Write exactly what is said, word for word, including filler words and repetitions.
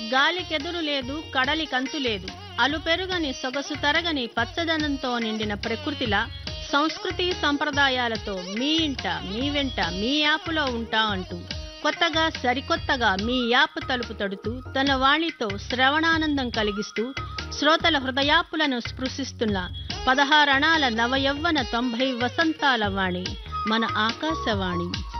గాలికెదురు లేదు, కడలి కంతు లేదు. అలుపెరుగని సొగసు తరగని పచ్చదనంతో నిండిన ప్రకృతిలా సంస్కృతి సంప్రదాయాలతో మీ ఇంట మీ వెంట మీ యాపులో ఉంటా అంటూ కొత్తగా సరికొత్తగా మీ యాప్ తలుపు తడుతూ తన వాణితో శ్రవణానందం కలిగిస్తూ శ్రోతల హృదయాపులను స్పృశిస్తున్న పదహారణాల నవయవ్వన తొంభై వసంతాల వాణి మన ఆకాశవాణి.